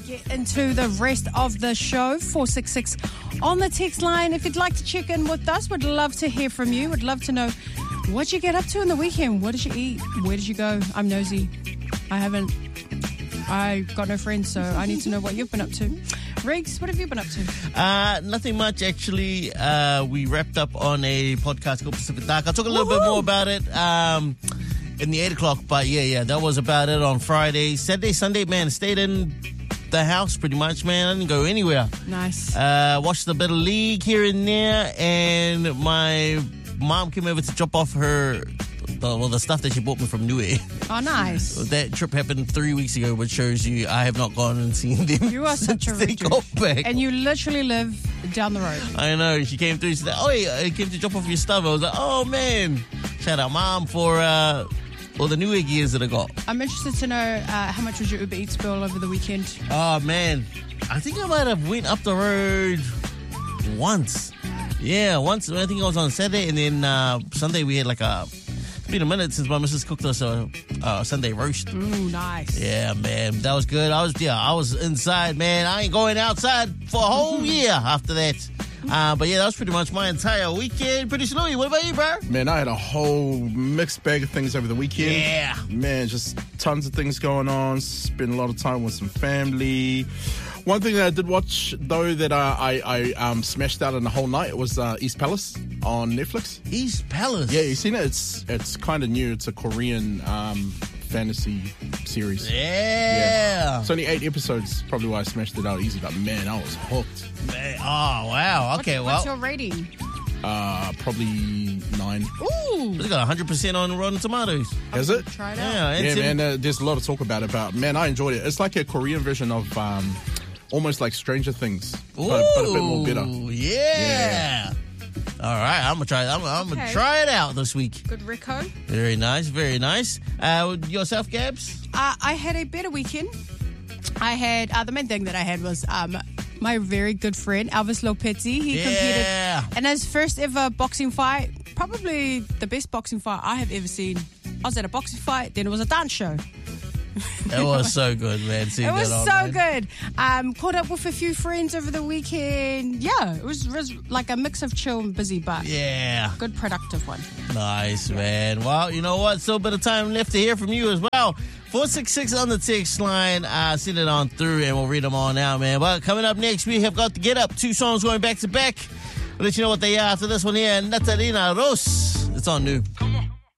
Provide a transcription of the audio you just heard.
get into the rest of the show. 466 on the text line. If you'd like to check in with us, would love to hear from you. Would love to know what you get up to in the weekend. What did you eat? Where did you go? I'm nosy. I got no friends, so I need to know what you've been up to. Riggs, what have you been up to? Nothing much, actually. We wrapped up on a podcast called Pacific Dark. I'll talk a little bit more about it in the 8 o'clock, but yeah, that was about it on Friday. Saturday, Sunday, man, stayed in the house pretty much, man. I didn't go anywhere. Nice. Watched a bit of league here and there, and my mom came over to drop off the stuff that she bought me from Niue. Oh, nice. That trip happened 3 weeks ago, which shows you I have not gone and seen them. You are such a they region. got back. And you literally live down the road. I know. She came through. She said, "Oh, yeah, I came to drop off your stuff." I was like, "Oh man!" Shout out, Mom, for all the Niue gears that I got. I'm interested to know how much was your Uber Eats bill over the weekend? Oh man, I think I might have went up the road once. Yeah, once. I think it was on Saturday, and then Sunday we had like it's been a minute since my missus cooked us a Sunday roast. Ooh, nice. Yeah, man, that was good. I was inside, man. I ain't going outside for a whole year after that. But yeah, that was pretty much my entire weekend. Pretty snowy. What about you, bro? Man, I had a whole mixed bag of things over the weekend. Yeah. Man, just tons of things going on. Spent a lot of time with some family. One thing that I did watch, though, that I smashed out in the whole night was East Palace on Netflix. East Palace? Yeah, you seen it? It's kind of new. It's a Korean fantasy series. Yeah. It's only 8 episodes. Probably why I smashed it out easy. But man, I was hooked. Man, oh, wow. Okay, What's your rating? Probably 9. Ooh. It's got 100% on Rotten Tomatoes. Has it? Try it out. Yeah, Yeah, man, there's a lot of talk about it, but man, I enjoyed it. It's like a Korean version of almost like Stranger Things, but a bit more bitter. Yeah. All right, I'm gonna try. I'm gonna try it out this week. Good reco. Very nice, very nice. Yourself, Gabs? I had a better weekend. I had the main thing that I had was my very good friend Elvis Lopezzi. He competed in his first ever boxing fight. Probably the best boxing fight I have ever seen. I was at a boxing fight, then it was a dance show. It was so good, man. It was so good. Caught up with a few friends over the weekend. Yeah, it was like a mix of chill and busy, but good productive one. Nice, man. Well, you know what? Still a bit of time left to hear from you as well. 466 on the text line. Send it on through and we'll read them all now, man. But coming up next, we have got to Get Up. 2 songs going back to back. We'll let you know what they are after this one here. Natalina Rose. It's on New.